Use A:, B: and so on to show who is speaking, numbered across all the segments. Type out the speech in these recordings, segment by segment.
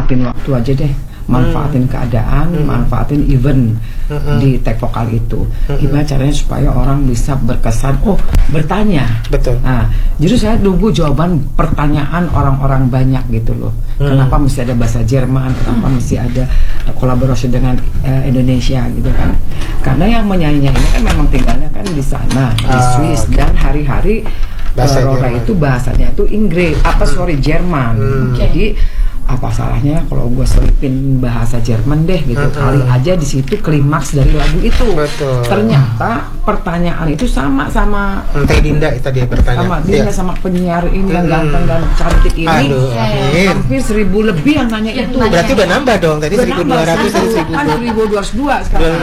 A: manfaatin waktu aja deh, manfaatin keadaan, manfaatin event di tag vokal itu. Gimana caranya supaya orang bisa berkesan, bertanya.
B: Betul.
A: Nah, jadi saya nunggu jawaban pertanyaan orang-orang banyak gitu loh. Kenapa mesti ada bahasa Jerman? Kenapa mesti ada kolaborasi dengan Indonesia gitu kan? Karena yang menyanyinya ini kan memang tinggalnya kan di sana, di Swiss, dan hari-hari Rora itu bahasanya itu Inggris, Jerman. Jadi apa salahnya kalau gue selipin bahasa Jerman deh gitu, kali aja di situ klimaks dari lagu itu.
B: Betul.
A: Ternyata pertanyaan itu sama
B: Teh Dinda itu dia bertanya.
A: Sama Dinda sama penyiar ini yang ganteng dan cantik ini.
B: Aduh, amin.
A: Hampir 1000 lebih yang nanya itu.
B: Berarti udah nambah dong, tadi 1200 dari
A: 1202 sekarang.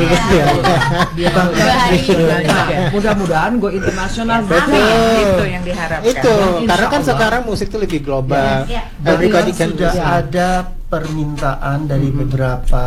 A: Mudah-mudahan gue internasional.
C: Itu yang diharapkan.
B: Itu karena kan sekarang musik tuh lebih global.
D: Tapi kan sudah ada permintaan dari beberapa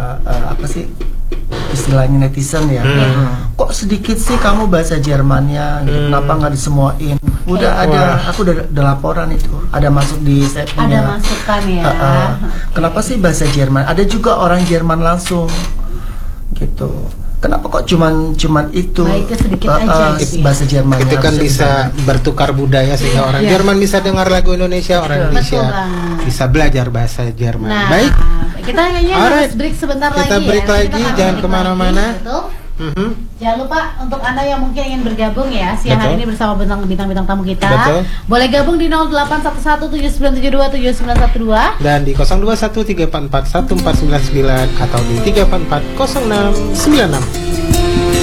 D: istilahnya netizen ya. Kok sedikit sih kamu bahasa Jermannya gitu, kenapa nggak disemuain? Udah ada, aku udah laporan itu, ada masuk di setnya.
E: Ada masukan ya.
D: Kenapa sih bahasa Jerman? Ada juga orang Jerman langsung gitu. Kenapa kok cuman itu?
E: Itu sedikit aja sih.
D: Bahasa Jerman.
B: Itu kan bisa bertukar budaya sehingga orang Jerman bisa dengar lagu Indonesia, orang Indonesia bisa belajar bahasa Jerman.
E: Nah,
B: baik.
E: Kita kayaknya harus break sebentar lagi.
B: Kita break lagi, jangan kemana-mana.
E: Jangan lupa untuk Anda yang mungkin ingin bergabung ya siang hari ini bersama bintang-bintang tamu kita.
B: Betul.
E: Boleh gabung di 081179727912
B: dan di 0213441499 atau di 3440696.